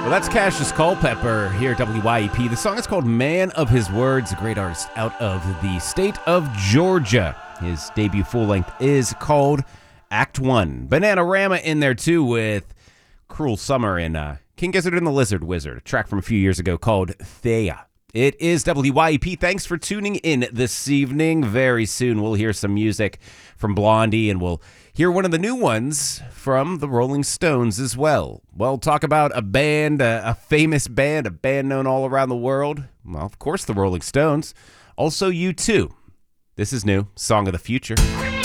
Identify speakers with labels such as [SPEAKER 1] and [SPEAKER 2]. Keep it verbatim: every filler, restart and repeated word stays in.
[SPEAKER 1] Well, that's Cassius Culpepper here at W Y E P. The song is called Man of His Words, a great artist out of the state of Georgia. His debut full-length is called Act One. Bananarama in there, too, with Cruel Summer and uh, King Gizzard and the Lizard Wizard, a track from a few years ago called Thea. It is W Y E P. Thanks for tuning in this evening. Very soon we'll hear some music from Blondie, and we'll hear one of the new ones from the Rolling Stones as well. We'll talk about a band, a, a famous band, a band known all around the world. Well, of course, the Rolling Stones. Also, U two. This is new, Song of the Future.